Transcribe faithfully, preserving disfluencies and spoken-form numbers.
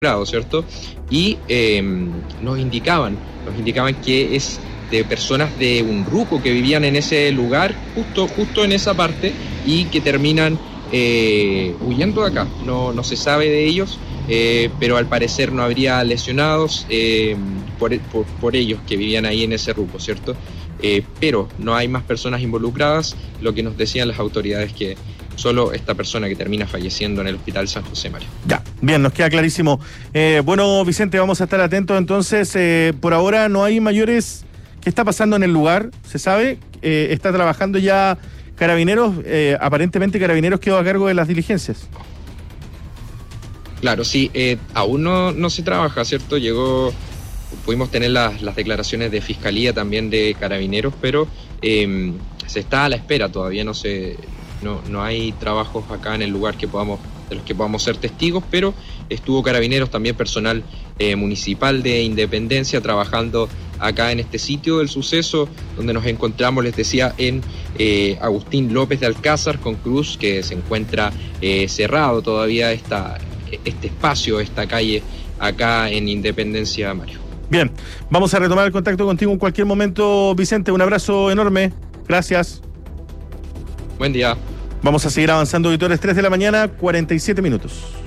¿cierto? Y eh, nos indicaban, nos indicaban que es de personas de un grupo que vivían en ese lugar, justo, justo en esa parte, y que terminan eh, huyendo de acá. No, no se sabe de ellos, eh, pero al parecer no habría lesionados eh, por, por, por ellos que vivían ahí en ese grupo, ¿cierto? Eh, pero no hay más personas involucradas, lo que nos decían las autoridades que solo esta persona que termina falleciendo en el Hospital San José Mario. Ya, bien, nos queda clarísimo. Eh, bueno, Vicente, vamos a estar atentos entonces. Eh, por ahora no hay mayores. ¿Qué está pasando en el lugar? ¿Se sabe? Eh, ¿Está trabajando ya Carabineros? Eh, aparentemente Carabineros quedó a cargo de las diligencias. Claro, sí, eh, aún no, no se trabaja, ¿cierto? Llegó, pudimos tener las, las declaraciones de Fiscalía también de Carabineros, pero eh, se está a la espera, todavía no se, no, no hay trabajos acá en el lugar que podamos, de los que podamos ser testigos, pero estuvo Carabineros, también personal eh, municipal de Independencia trabajando acá en este sitio del suceso, donde nos encontramos, les decía, en eh, Agustín López de Alcázar con Cruz, que se encuentra eh, cerrado todavía esta, este espacio, esta calle acá en Independencia, Mario. Bien, vamos a retomar el contacto contigo en cualquier momento, Vicente. Un abrazo enorme. Gracias. Buen día. Vamos a seguir avanzando, auditores. tres de la mañana, cuarenta y siete minutos.